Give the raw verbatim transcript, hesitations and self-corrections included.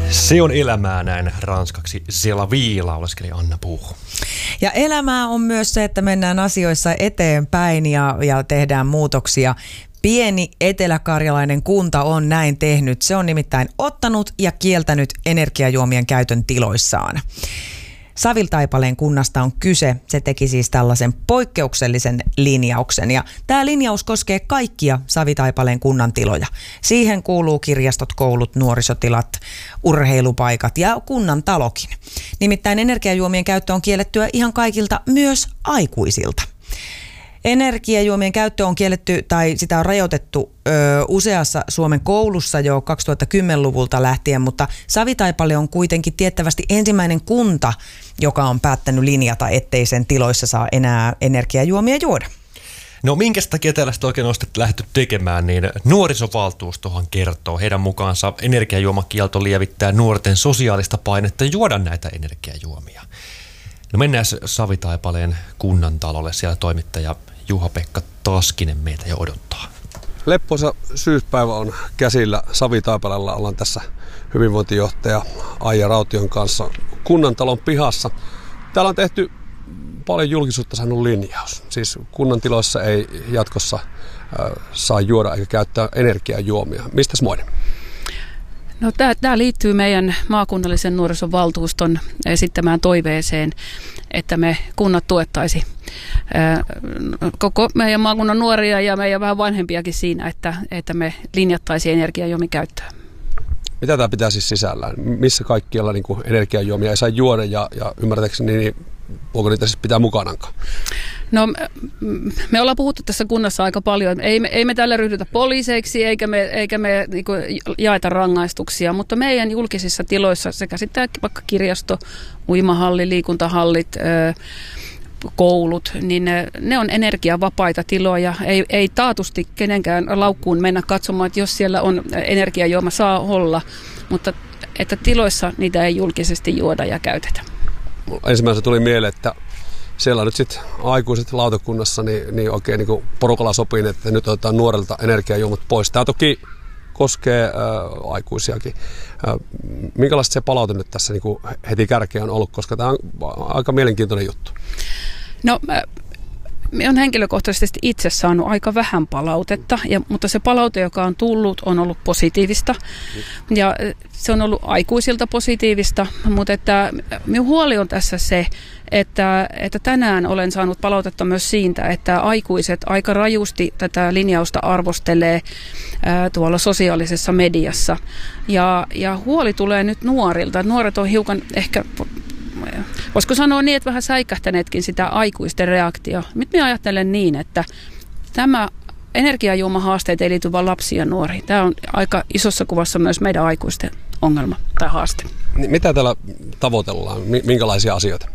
Se on elämää, näin ranskaksi C'est la vie, laulaskeli Anna Puuho. Ja elämää on myös se, että mennään asioissa eteenpäin ja, ja tehdään muutoksia. Pieni eteläkarjalainen kunta on näin tehnyt. Se on nimittäin ottanut ja kieltänyt energiajuomien käytön tiloissaan. Saviltaipaleen kunnasta on kyse. Se teki siis tällaisen poikkeuksellisen linjauksen. Ja tämä linjaus koskee kaikkia Savitaipaleen kunnan tiloja. Siihen kuuluu kirjastot, koulut, nuorisotilat, urheilupaikat ja kunnan talokin. Nimittäin energiajuomien käyttö on kiellettyä ihan kaikilta, myös aikuisilta. Energiajuomien käyttö on kielletty tai sitä on rajoitettu ö, useassa Suomen koulussa jo kaksituhattakymmenluvulta lähtien, mutta Savitaipale on kuitenkin tiettävästi ensimmäinen kunta, joka on päättänyt linjata, ettei sen tiloissa saa enää energiajuomia juoda. No minkä takia tällaista oikein olette lähdetty tekemään, niin nuorisovaltuustohan kertoo. Heidän mukaansa energiajuomakielto lievittää nuorten sosiaalista painetta juoda näitä energiajuomia. No mennään Savitaipaleen kunnantalolle, siellä toimittaja Juha-Pekka Taskinen meitä jo odottaa. Leppoisa syyspäivä on käsillä Savitaipaleella. Ollaan tässä hyvinvointijohtaja Aija Raution kanssa kunnantalon pihassa. Täällä on tehty paljon julkisuutta saanut linjaus. Siis kunnan tiloissa ei jatkossa äh, saa juoda eikä käyttää energiajuomia. Mistäs moinen? No, tämä liittyy meidän maakunnallisen nuorisovaltuuston esittämään toiveeseen, että me kunnat tuettaisi koko meidän maakunnan nuoria ja meidän vähän vanhempiakin siinä, että, että me linjattaisiin energiajuomien käyttöön. Mitä tämä pitää siis sisällään? Missä kaikkialla niin kuin energiajuomia ei saa juoda ja, ja ymmärtääkseni, niin voiko niitä siis pitää mukanankaan? No me ollaan puhuttu tässä kunnassa aika paljon. Ei me, ei me tällä ryhdytä poliiseiksi eikä me, eikä me niin kuin jaeta rangaistuksia, mutta meidän julkisissa tiloissa se käsittää vaikka kirjasto, uimahalli, liikuntahallit, koulut, niin ne, ne on energiavapaita tiloja. Ei, ei taatusti kenenkään laukkuun mennä katsomaan, että jos siellä on energiajuoma, saa olla, mutta että tiloissa niitä ei julkisesti juoda ja käytetä. Ensimmäisenä tuli mieleen, että siellä nyt sitten aikuiset lautakunnassa niin, niin oikein niin porukalla sopii, että nyt otetaan nuorelta energiajuomat pois. Tämä toki koskee ä, aikuisiakin. Ä, minkälaista se palaute nyt tässä niin kuin heti kärkeä on ollut, koska tämä on aika mielenkiintoinen juttu? No, minä olen henkilökohtaisesti itse saanut aika vähän palautetta, ja, mutta se palaute, joka on tullut, on ollut positiivista. Ja se on ollut aikuisilta positiivista, mutta että minun huoli on tässä se, että, että tänään olen saanut palautetta myös siitä, että aikuiset aika rajusti tätä linjausta arvostelee ää, tuolla sosiaalisessa mediassa. Ja, ja huoli tulee nyt nuorilta. Nuoret on hiukan ehkä, voisiko sanoa niin, että vähän säikähtäneetkin sitä aikuisten reaktio. Nyt minä ajattelen niin, että tämä energiajuomahaasteet ei liity vain lapsiin ja nuoriin. Tämä on aika isossa kuvassa myös meidän aikuisten ongelma tai haaste. Mitä täällä tavoitellaan? Minkälaisia asioita?